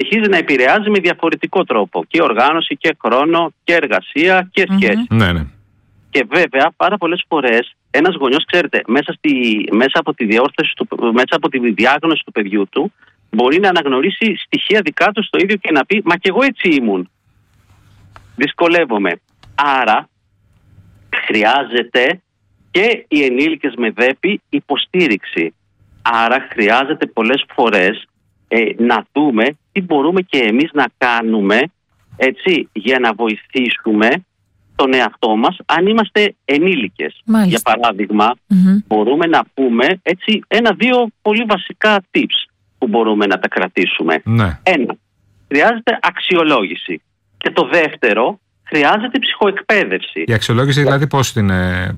συνεχίζει να επηρεάζει με διαφορετικό τρόπο και οργάνωση και χρόνο και εργασία και σχέση. Ναι, ναι. Και βέβαια πάρα πολλές φορές ένας γονιός, ξέρετε, μέσα από τη διάγνωση του παιδιού του μπορεί να αναγνωρίσει στοιχεία δικά του στο ίδιο και να πει «Μα κι εγώ έτσι ήμουν. Δυσκολεύομαι». Άρα χρειάζεται και οι ενήλικες με ΔΕΠΗ υποστήριξη. Άρα χρειάζεται πολλές φορές να δούμε τι μπορούμε και εμείς να κάνουμε, έτσι, για να βοηθήσουμε τον εαυτό μας αν είμαστε ενήλικες. Μάλιστα. Για παράδειγμα, μπορούμε να πούμε έτσι ένα-δύο πολύ βασικά tips που μπορούμε να τα κρατήσουμε. Ναι. Ένα, χρειάζεται αξιολόγηση. Και το δεύτερο, χρειάζεται ψυχοεκπαίδευση. Η αξιολόγηση δηλαδή πώς την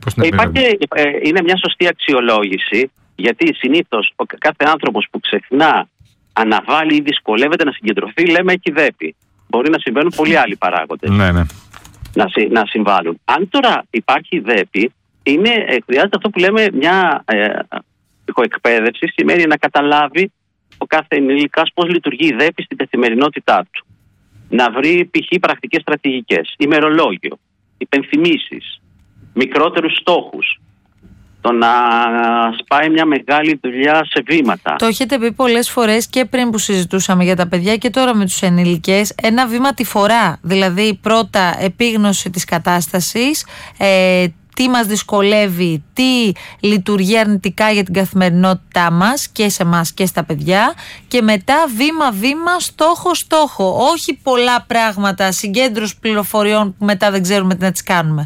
είναι μια σωστή αξιολόγηση, γιατί συνήθως κάθε άνθρωπος που ξεχνά, αναβάλει ή δυσκολεύεται να συγκεντρωθεί, λέμε έχει ΔΕΠΗ. Μπορεί να συμβαίνουν πολλοί άλλοι παράγοντες. Ναι, ναι. Να συμβάλλουν. Αν τώρα υπάρχει ΔΕΠΗ, χρειάζεται αυτό που λέμε μια ψυχοεκπαίδευση, σημαίνει να καταλάβει ο κάθε ενήλικας πώς λειτουργεί η ΔΕΠΗ στην καθημερινότητά του. Να βρει π.χ. πρακτικές στρατηγικές, ημερολόγιο, υπενθυμίσεις, μικρότερους στόχους. Το να σπάει μια μεγάλη δουλειά σε βήματα. Το έχετε πει πολλές φορές και πριν που συζητούσαμε για τα παιδιά και τώρα με τους ενήλικες. Ένα βήμα τη φορά. Δηλαδή πρώτα επίγνωση της κατάστασης, τι μας δυσκολεύει, τι λειτουργεί αρνητικά για την καθημερινότητά μας και σε εμάς και στα παιδιά, και μετά βήμα-βήμα, στόχο-στόχο. Όχι πολλά πράγματα, συγκέντρωση πληροφοριών που μετά δεν ξέρουμε τι να τις κάνουμε.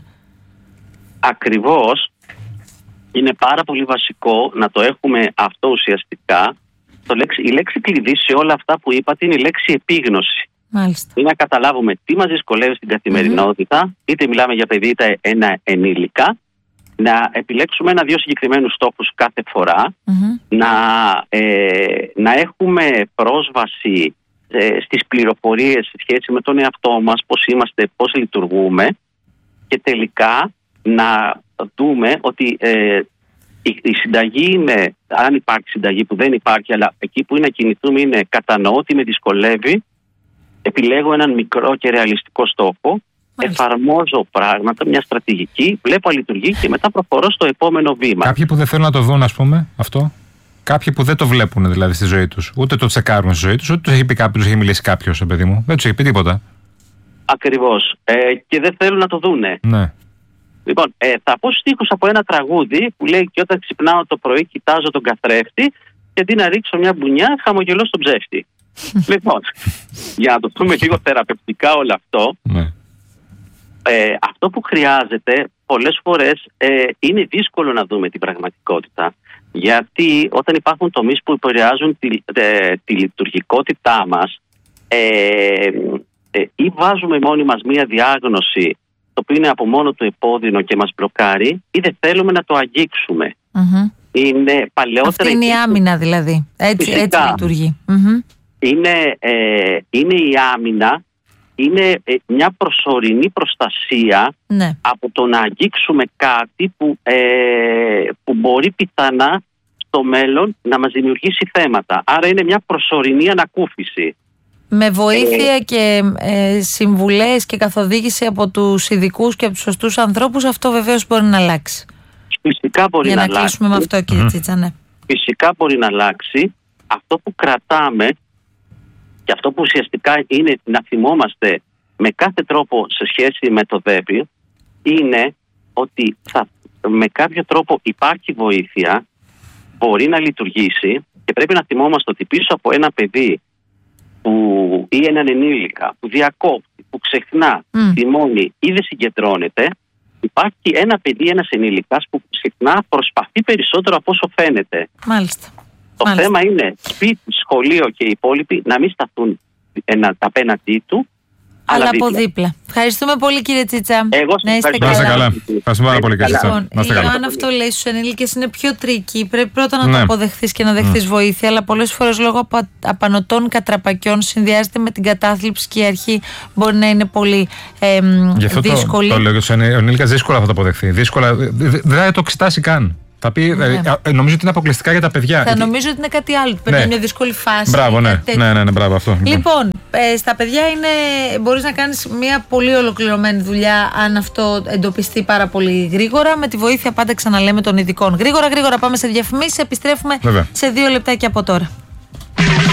Ακριβώς. Είναι πάρα πολύ βασικό να το έχουμε αυτό ουσιαστικά. Η λέξη κλειδί σε όλα αυτά που είπατε είναι η λέξη επίγνωση. Μάλιστα. Είναι να καταλάβουμε τι μας δυσκολεύει στην καθημερινότητα, είτε μιλάμε για παιδί είτε ένα ενήλικα, να επιλέξουμε ένα-δύο συγκεκριμένους στόχους κάθε φορά, να έχουμε πρόσβαση στις πληροφορίες σε σχέση με τον εαυτό μας, πώς είμαστε, πώς λειτουργούμε, και τελικά να δούμε ότι η συνταγή είναι, αν υπάρχει συνταγή που δεν υπάρχει, αλλά εκεί που είναι να κινηθούμε είναι κατανοώ τι με δυσκολεύει, επιλέγω έναν μικρό και ρεαλιστικό στόχο, εφαρμόζω πράγματα, μια στρατηγική, βλέπω αν λειτουργεί και μετά προχωρώ στο επόμενο βήμα. Κάποιοι που δεν θέλουν να το δουν, ας πούμε, αυτό. Κάποιοι που δεν το βλέπουν δηλαδή στη ζωή τους, ούτε το τσεκάρουν στη ζωή τους, ούτε τους έχει πει κάποιος, τους έχει μιλήσει κάποιος, παιδί μου. Δεν τους έχει πει τίποτα. Ακριβώς. Και δεν θέλουν να το δούνε. Ναι. Λοιπόν, θα πω στίχους από ένα τραγούδι που λέει «Και όταν ξυπνάω το πρωί, κοιτάζω τον καθρέφτη και αντί να ρίξω μια μπουνιά, χαμογελώ στον ψεύτη». Λοιπόν, για να το πούμε λίγο θεραπευτικά όλο αυτό, ναι. Αυτό που χρειάζεται πολλές φορές είναι δύσκολο να δούμε την πραγματικότητα. Γιατί όταν υπάρχουν τομείς που επηρεάζουν τη λειτουργικότητά μας, ή βάζουμε μόνοι μας μία διάγνωση το οποίο είναι από μόνο του επώδυνο και μας μπλοκάρει, ή δεν θέλουμε να το αγγίξουμε. Είναι παλαιότερα. Αυτή είναι η άμυνα δηλαδή. Έτσι λειτουργεί. Είναι η άμυνα, είναι μια προσωρινή προστασία, ναι, από το να αγγίξουμε κάτι που μπορεί πιθανά στο μέλλον να μας δημιουργήσει θέματα. Άρα είναι μια προσωρινή ανακούφιση. Με βοήθεια και συμβουλές και καθοδήγηση από τους ειδικούς και από τους σωστούς ανθρώπους, αυτό βεβαίως μπορεί να αλλάξει. Φυσικά μπορεί να αλλάξει. Για να κλείσουμε με αυτό, κύριε Τσίτσα, ναι. Φυσικά μπορεί να αλλάξει. Αυτό που κρατάμε και αυτό που ουσιαστικά είναι να θυμόμαστε με κάθε τρόπο σε σχέση με το ΔΕΠΗ είναι ότι με κάποιο τρόπο υπάρχει βοήθεια, μπορεί να λειτουργήσει, και πρέπει να θυμόμαστε ότι πίσω από ένα παιδί ή έναν ενήλικα που διακόπτει, που ξεχνά, θυμώνει ή δεν συγκεντρώνεται, υπάρχει ένα παιδί, ένας ενήλικας που συχνά προσπαθεί περισσότερο από όσο φαίνεται. Μάλιστα. Το θέμα είναι σπίτι, σχολείο και οι υπόλοιποι να μην σταθούν απέναντί του, αλλά από δίπλα. Ευχαριστούμε πολύ, κύριε Τσίτσα. Εγώ σας ευχαριστώ. Να είστε καλά. Ευχαριστούμε πάρα πολύ, κύριε Τσίτσα. Λοιπόν, αν αυτό λέει στους ενήλικες είναι πιο τρίκι, πρέπει πρώτα να το αποδεχθείς και να δεχθείς βοήθεια, αλλά πολλές φορές λόγω απανωτών κατραπακιών συνδυάζεται με την κατάθλιψη και η αρχή μπορεί να είναι πολύ δύσκολη. Γι' αυτό το λέω, ο ενήλικας δύσκολα θα το αποδεχθεί. Δεν θα το εξετάσει καν. Θα πει, νομίζω ότι είναι αποκλειστικά για τα παιδιά. Θα νομίζω ότι είναι κάτι άλλο. Παίρνει μια δύσκολη φάση. Μπράβο, ναι. Ναι, μπράβο αυτό. Λοιπόν, στα παιδιά μπορείς να κάνεις μια πολύ ολοκληρωμένη δουλειά αν αυτό εντοπιστεί πάρα πολύ γρήγορα. Με τη βοήθεια πάντα ξαναλέμε των ειδικών. Γρήγορα πάμε σε διαφημίσεις. Επιστρέφουμε σε 2 λεπτάκια από τώρα.